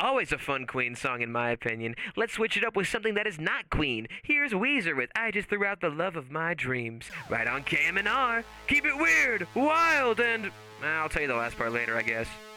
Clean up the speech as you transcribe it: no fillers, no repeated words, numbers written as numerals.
Always a fun Queen song, in my opinion. Let's switch it up with something that is not Queen. Here's Weezer with I Just Threw Out the Love of My Dreams. Right on KMNR. Keep it weird, wild, and I'll tell you the last part later, I guess.